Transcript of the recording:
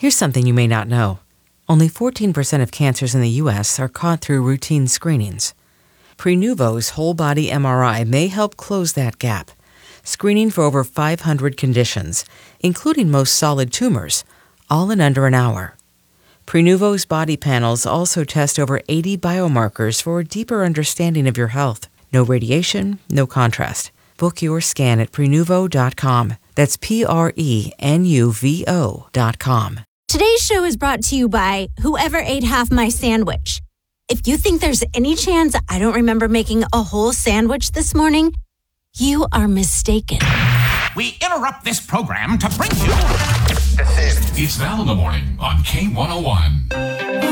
Here's something you may not know. Only 14% of cancers in the U.S. are caught through routine screenings. Prenuvo's whole-body MRI may help close that gap, screening for over 500 conditions, including most solid tumors, all in under an hour. Prenuvo's body panels also test over 80 biomarkers for a deeper understanding of your health. No radiation, no contrast. Book your scan at Prenuvo.com. That's Prenuvo.com. Today's show is brought to you by whoever ate half my sandwich. If you think there's any chance I don't remember making a whole sandwich this morning, you are mistaken. We interrupt this program to bring you... It's Val in the Morning on K101.